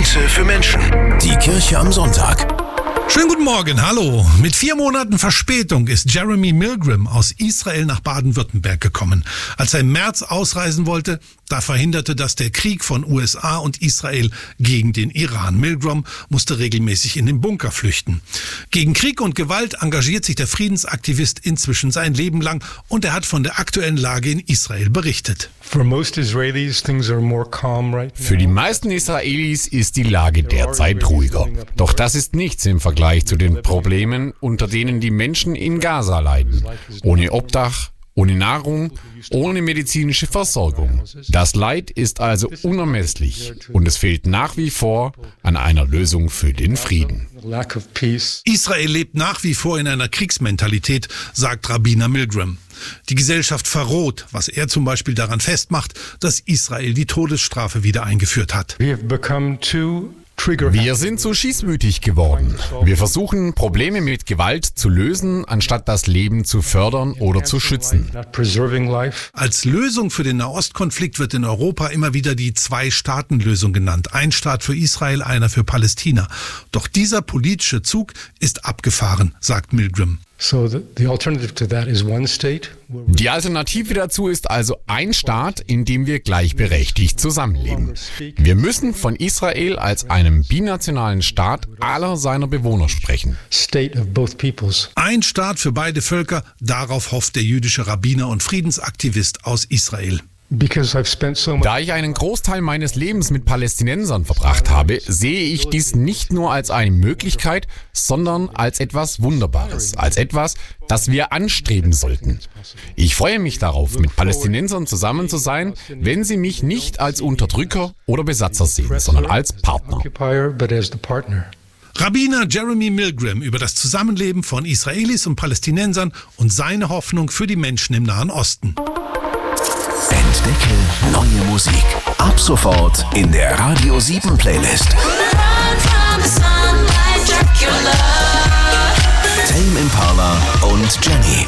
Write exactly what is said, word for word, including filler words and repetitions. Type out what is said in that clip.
Momente für Menschen. Die Kirche am Sonntag. Schönen guten Morgen, hallo. Mit vier Monaten Verspätung ist Jeremy Milgram aus Israel nach Baden-Württemberg gekommen. Als er im März ausreisen wollte, da verhinderte das der Krieg von U S A und Israel gegen den Iran. Milgram musste regelmäßig in den Bunker flüchten. Gegen Krieg und Gewalt engagiert sich der Friedensaktivist inzwischen sein Leben lang und er hat von der aktuellen Lage in Israel berichtet. Für die meisten Israelis ist die Lage derzeit ruhiger. Doch das ist nichts im Vergleich zu den Problemen, unter denen die Menschen in Gaza leiden. Ohne Obdach, ohne Nahrung, ohne medizinische Versorgung. Das Leid ist also unermesslich und es fehlt nach wie vor an einer Lösung für den Frieden. Israel lebt nach wie vor in einer Kriegsmentalität, sagt Rabbiner Milgram. Die Gesellschaft verroht, was er zum Beispiel daran festmacht, dass Israel die Todesstrafe wieder eingeführt hat. Wir sind zu schießmütig geworden. Wir versuchen, Probleme mit Gewalt zu lösen, anstatt das Leben zu fördern oder zu schützen. Als Lösung für den Nahostkonflikt wird in Europa immer wieder die Zwei-Staaten-Lösung genannt. Ein Staat für Israel, einer für Palästina. Doch dieser politische Zug ist abgefahren, sagt Milgram. Die Alternative dazu ist also ein Staat, in dem wir gleichberechtigt zusammenleben. Wir müssen von Israel als einem binationalen Staat aller seiner Bewohner sprechen. Ein Staat für beide Völker, darauf hofft der jüdische Rabbiner und Friedensaktivist aus Israel. Da ich einen Großteil meines Lebens mit Palästinensern verbracht habe, sehe ich dies nicht nur als eine Möglichkeit, sondern als etwas Wunderbares, als etwas, das wir anstreben sollten. Ich freue mich darauf, mit Palästinensern zusammen zu sein, wenn sie mich nicht als Unterdrücker oder Besatzer sehen, sondern als Partner. Rabbiner Jeremy Milgram über das Zusammenleben von Israelis und Palästinensern und seine Hoffnung für die Menschen im Nahen Osten. Entdecke neue Musik. Ab sofort in der Radio sieben Playlist.